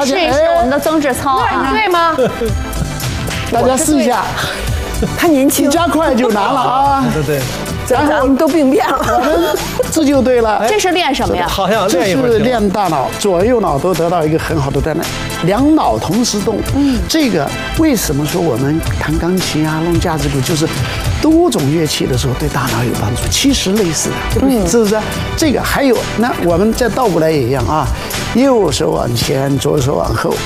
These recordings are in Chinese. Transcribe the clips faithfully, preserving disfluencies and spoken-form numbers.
试一试我们的增脂操啊， 对吗？ 大家试一下， 他年轻， 一加快就难了啊！ 对对。 然后咱们都病变了， 这就对了。 这是练什么呀？ 好像这是练大脑，左右脑都得到一个很好的锻炼，两脑同时动。嗯，这个为什么说我们弹钢琴啊、弄架子鼓，就是多种乐器的时候对大脑有帮助？其实类似的，嗯，是不是？这个还有，那我们再倒过来也一样啊，右手往前，左手往后。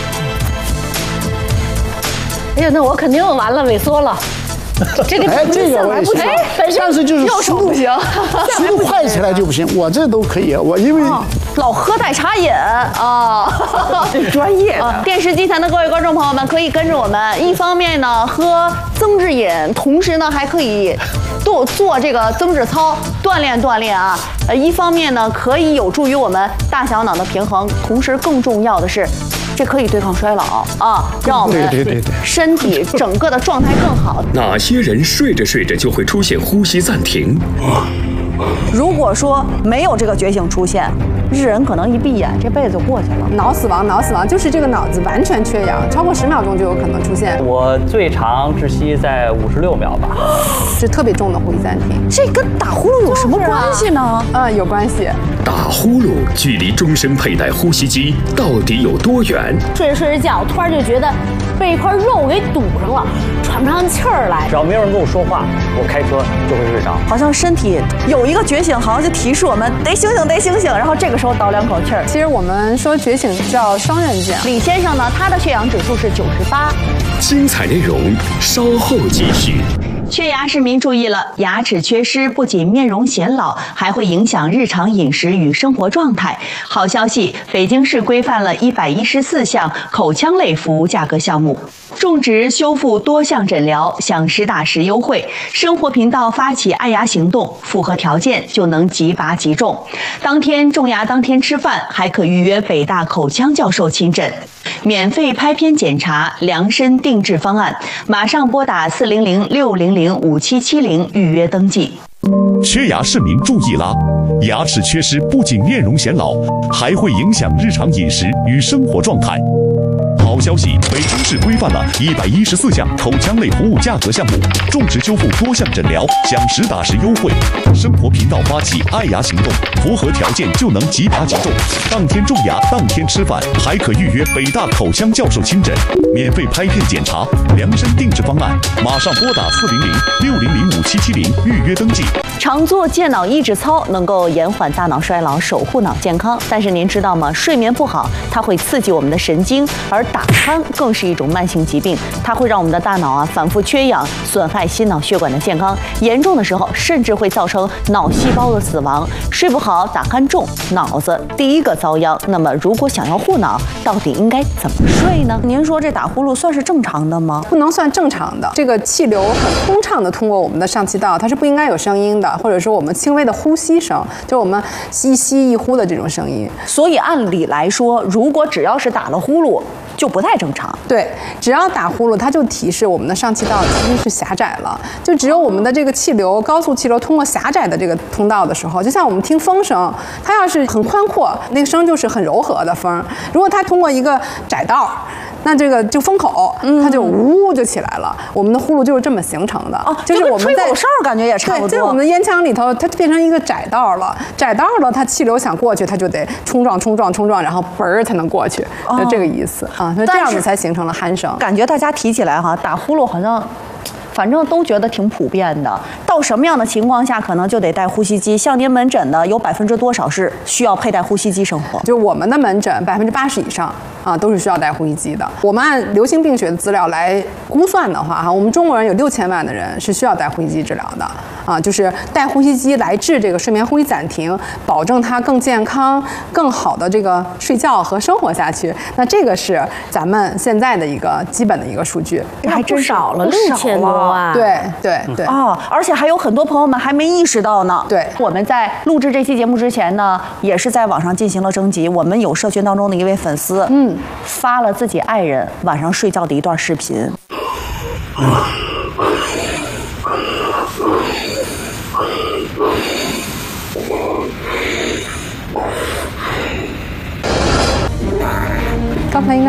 哎呀，那我肯定完了，萎缩了。 这个哎，这个我也行，但是就是右手不行， 速度快起来就不行。我这都可以，我因为老喝代茶饮啊， 这专业的。 电视机前的各位观众朋友们，可以跟着我们，一方面呢喝增脂饮，同时呢还可以做做这个增脂操，锻炼锻炼啊。呃，一方面呢可以有助于我们大小脑的平衡，同时更重要的是。这可以对抗衰老啊，让我们身体整个的状态更好。 哪些人睡着睡着就会出现呼吸暂停？ 如果说没有这个觉醒出现，日人可能一闭眼这辈子就过去了。 脑死亡，脑死亡就是这个脑子完全缺氧，超过十秒钟就有可能出现。 我最长窒息在五十六秒吧， 是特别重的呼吸暂停。 这跟打呼噜有什么关系呢？ 嗯，有关系。 打呼噜距离终身佩戴呼吸机到底有多远？ 睡着睡着觉，突然就觉得被一块肉给堵上了，喘不上气儿来。 只要没有人跟我说话，我开车就会睡着。 好像身体有一个觉醒，好像就提示我们得醒醒，得醒醒。然后这个时候倒两口气儿。 其实我们说觉醒叫双刃剑。 李先生呢，他的血氧指数是九十八。 精彩内容稍后继续。 缺牙市民注意了，牙齿缺失不仅面容显老，还会影响日常饮食与生活状态。好消息，北京市规范了一百一十四项口腔类服务价格项目，种植修复多项诊疗享实打实优惠。生活频道发起爱牙行动，符合条件就能即拔即种。当天种牙当天吃饭，还可预约北大口腔教授亲诊，免费拍片检查，量身定制方案。马上拨打四零零六零零五七七零预约登记。 缺牙市民注意啦！牙齿缺失不仅面容显老，还会影响日常饮食与生活状态。好消息，北京市规范了一百一十四项口腔类服务价格项目，种植修复多项诊疗享实打实优惠。生活频道发起爱牙行动，符合条件就能即拔即种，当天种牙当天吃饭，还可预约北大口腔教授亲诊，免费拍片检查，量身定制方案。马上拨打四零零六零零五七七零预约登记。 常做健脑抑制操能够延缓大脑衰老，守护脑健康。但是您知道吗？睡眠不好，它会刺激我们的神经，而打鼾更是一种慢性疾病，它会让我们的大脑啊反复缺氧，损害心脑血管的健康。严重的时候，甚至会造成脑细胞的死亡。睡不好，打鼾重，脑子第一个遭殃。那么，如果想要护脑，到底应该怎么睡呢？您说这打呼噜算是正常的吗？ 不能算正常的。这个气流很通畅的通过我们的上气道，它是不应该有声音的。或者说我们轻微的呼吸声，就是我们一吸一呼的这种声音。 所以按理来说，如果只要是打了呼噜，就不太正常。 对，只要打呼噜，它就提示我们的上气道其实是狭窄了。就只有我们的这个气流，高速气流通过狭窄的这个通道的时候，就像我们听风声，它要是很宽阔，那个声就是很柔和的风；如果它通过一个窄道，那这个就风口，它就呜就起来了。我们的呼噜就是这么形成的。 哦， 就是我们在吹口哨感觉也差不多。 对，在我们的咽腔里头，它变成一个窄道了。窄道了，它气流想过去，它就得冲撞、冲撞、冲撞，然后嘣儿才能过去，就这个意思啊。所以这样子才形成了鼾声。 感觉大家提起来哈，打呼噜好像。反正都觉得挺普遍的，到什么样的情况下可能就得带呼吸机？像您门诊的有百分之多少是需要佩戴呼吸机生活？ 就我们的门诊百分之八十以上啊都是需要带呼吸机的。我们按流行病学的资料来估算的话，哈，我们中国人有六千万的人是需要带呼吸机治疗的啊，就是带呼吸机来治这个睡眠呼吸暂停，保证它更健康、更好的这个睡觉和生活下去。那这个是咱们现在的一个基本的一个数据， 还真少了六千多。 对对对哦，而且还有很多朋友们还没意识到呢。 对， 我们在录制这期节目之前呢，也是在网上进行了征集。我们有社群当中的一位粉丝，嗯，发了自己爱人晚上睡觉的一段视频。 刚才应该。